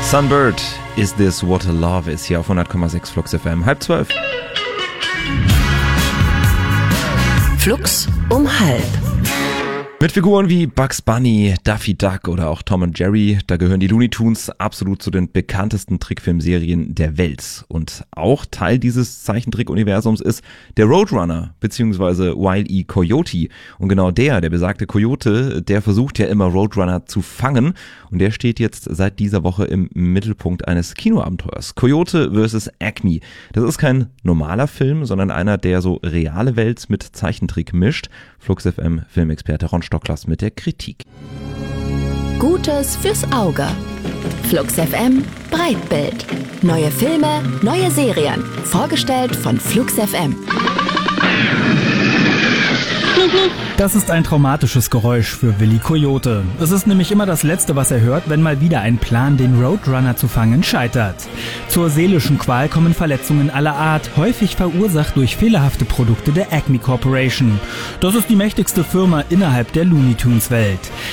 Sunbird, Is This What Love Is, hier auf 100,6 Flux FM, 11:30. Flux um 11. Mit Figuren wie Bugs Bunny, Daffy Duck oder auch Tom und Jerry, da gehören die Looney Tunes absolut zu den bekanntesten Trickfilmserien der Welt. Und auch Teil dieses Zeichentrick-Universums ist der Roadrunner bzw. Wile E. Coyote. Und genau der besagte Coyote, der versucht ja immer Roadrunner zu fangen. Und der steht jetzt seit dieser Woche im Mittelpunkt eines Kinoabenteuers. Coyote vs. Acme. Das ist kein normaler Film, sondern einer, der so reale Welt mit Zeichentrick mischt. Flux FM Filmexperte Ron Stocklers mit der Kritik. Gutes fürs Auge. Flux FM Breitbild. Neue Filme, neue Serien. Vorgestellt von Flux FM. Das ist ein traumatisches Geräusch für Willi Coyote. Es ist nämlich immer das Letzte, was er hört, wenn mal wieder ein Plan, den Roadrunner zu fangen, scheitert. Zur seelischen Qual kommen Verletzungen aller Art, häufig verursacht durch fehlerhafte Produkte der Acme Corporation. Das ist die mächtigste Firma innerhalb der Looney Tunes Welt.